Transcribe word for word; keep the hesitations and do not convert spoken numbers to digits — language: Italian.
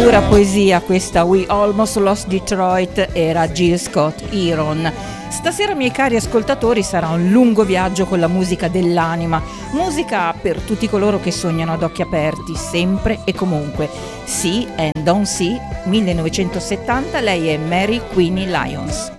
pura poesia questa We Almost Lost Detroit, era Jill Scott Heron. Stasera, miei cari ascoltatori, sarà un lungo viaggio con la musica dell'anima, musica per tutti coloro che sognano ad occhi aperti, sempre e comunque. See and Don't See, millenovecentosettanta, lei è Mary Queenie Lyons.